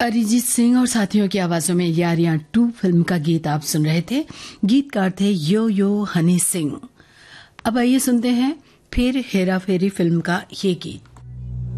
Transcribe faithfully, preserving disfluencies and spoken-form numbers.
अरिजीत सिंह और साथियों की आवाजों में यारियां टू फिल्म का गीत आप सुन रहे थे। गीतकार थे यो यो हनी सिंह। अब आइए सुनते हैं फिर हेरा फेरी फिल्म का ये गीत।